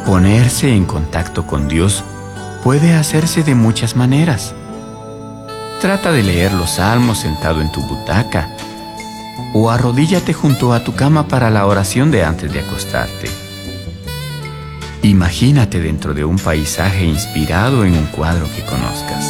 Ponerse en contacto con Dios puede hacerse de muchas maneras. Trata de leer los salmos sentado en tu butaca o arrodíllate junto a tu cama para la oración de antes de acostarte. Imagínate dentro de un paisaje inspirado en un cuadro que conozcas.